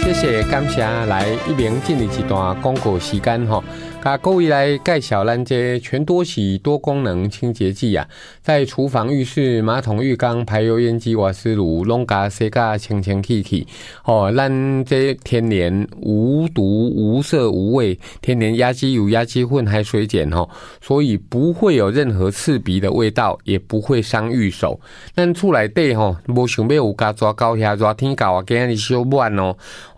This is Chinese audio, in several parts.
谢谢感谢来一鸣进入一段广告时间哈，甲各位来介绍咱这全多洗多功能清洁剂啊，在厨房、浴室、马桶、浴缸、排油烟机、瓦斯炉，拢甲洗甲清清气气。哦，咱这天然无毒、无色、无味，天然压机油、压机混、海水碱哈，所以不会有任何刺鼻的味道，也不会伤玉手。咱厝内底吼，无想要有加抓高遐热天到啊，今日小满哦。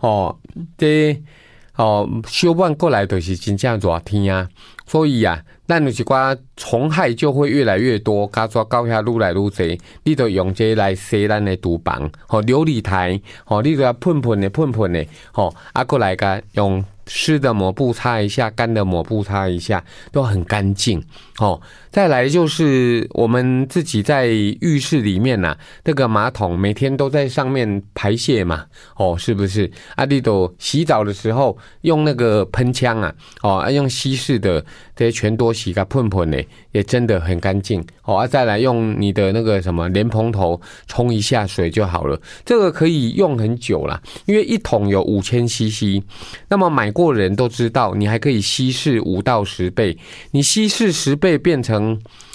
小满过来就是真正热天啊，所以啊，咱有一寡虫害就会越来越多，加抓高遐愈来愈多，你就用这来洗咱的厨房，琉璃台，你就要喷的，过来个用湿的抹布擦一下，干的抹布擦一下，都很干净。再来就是我们自己在浴室里面啊，这个马桶每天都在上面排泄嘛，是不是？你都洗澡的时候用那个喷枪啊，用稀释的这些全多洗个喷的，也真的很干净。再来用你的那个什么莲蓬头冲一下水就好了，这个可以用很久啦，因为一桶有5000 CC， 那么买过的人都知道，你还可以稀释5到10倍，你稀释10倍变成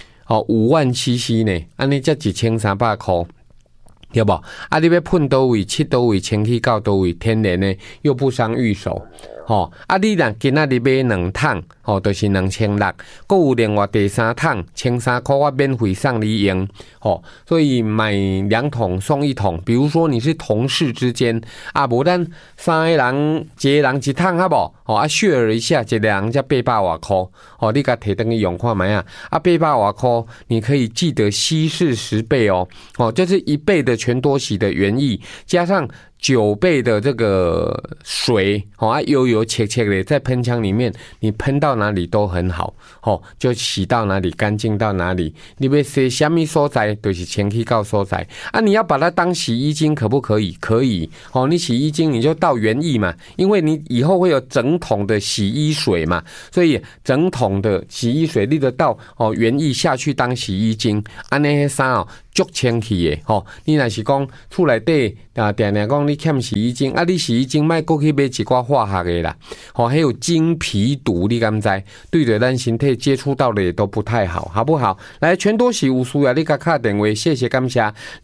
5万 CC 呢，安尼才1300块，对不？你要喷到位、切到位、清气到位，天然的又不伤玉手。你若今仔日买2桶，就是2600，还有另外第3桶1300块，我免费送你用。所以买2桶送1桶，比如说你是同事之间无咱3个人，一个人1桶好不好？share 一下，一个人才800多块，你甲摕回去用看卖啊，800多块，你可以记得稀释10倍就是1倍的全多洗的原液，加上9倍的这个水，油油切切的在喷枪里面，你喷到哪里都很好，就洗到哪里干净到哪里。你要洗什么所在，就是清气到所在你要把它当洗衣精可不可以？可以你洗衣精你就倒原液嘛，因为你以后会有整桶的洗衣水嘛，所以整桶的洗衣水你就倒原液下去当洗衣精，安尼迄衫足清气的你若是讲厝内底定讲你欠洗衣精你洗衣精莫过去买一寡化学的啦还有金皮毒，你敢知？对着咱身体接触到的也都不太好，好不好？来，全多洗有需要你甲打电话，谢谢感谢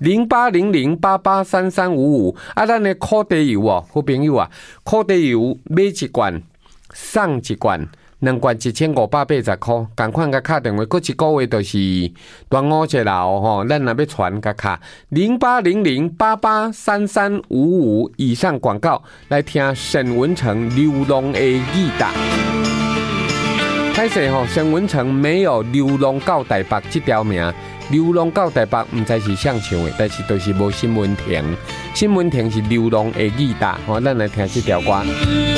0800883355咱的烤地油好朋友烤地油买1罐送1罐。2罐1580块，赶快甲打电话，过一个月就是端午节啦咱若要传甲卡0800883355以上广告来听沈文程流浪的义大。歹势沈文程没有流浪到台北这条名，流浪到台北唔知是谁唱的，但是都是无新闻亭，新闻亭是流浪的义大咱来听这条歌。